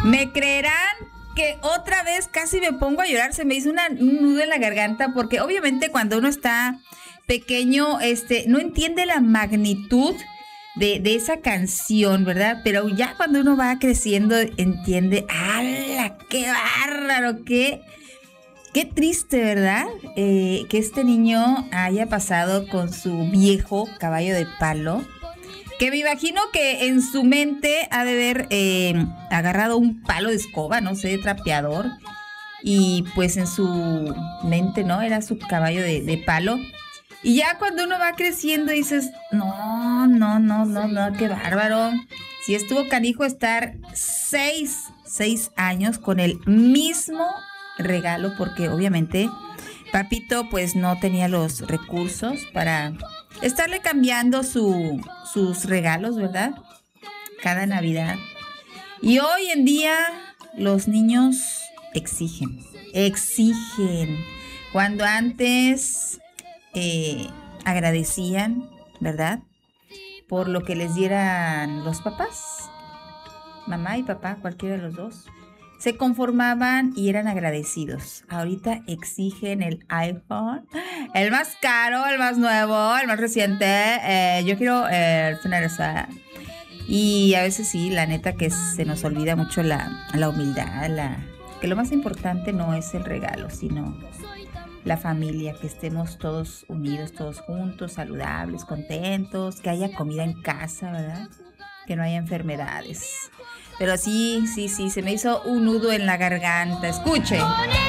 ¿Me creerán que otra vez casi me pongo a llorar? Se me hizo un nudo en la garganta porque obviamente cuando uno está pequeño, no entiende la magnitud de esa canción, ¿verdad? Pero ya cuando uno va creciendo entiende, ¡hala! ¡Qué bárbaro! ¡Qué triste!, ¿verdad? Que este niño haya pasado con su viejo caballo de palo, que me imagino que en su mente ha de haber agarrado un palo de escoba, no sé, de trapeador, y pues en su mente, ¿no? Era su caballo de palo. Y ya cuando uno va creciendo dices, no, qué bárbaro. Si estuvo canijo estar 6 años con el mismo regalo, porque obviamente papito pues no tenía los recursos para estarle cambiando sus regalos, ¿verdad? Cada Navidad. Y hoy en día los niños exigen. Cuando antes agradecían, ¿verdad?, por lo que les dieran los papás, mamá y papá, cualquiera de los dos. Se conformaban y eran agradecidos. Ahorita exigen el iPhone, el más caro, el más nuevo, el más reciente. Yo quiero el Finalizar. Y a veces sí, la neta que se nos olvida mucho la humildad, que lo más importante no es el regalo, sino la familia, que estemos todos unidos, todos juntos, saludables, contentos, que haya comida en casa, ¿verdad? Que no haya enfermedades. Pero sí, se me hizo un nudo en la garganta. Escuche.